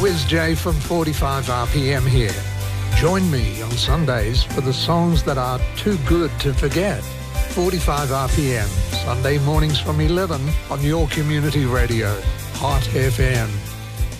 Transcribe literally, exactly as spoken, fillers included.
Whiz J from forty-five R P M here. Join me on Sundays for the songs that are too good to forget. forty-five R P M, Sunday mornings from eleven on your community radio, Hot F M.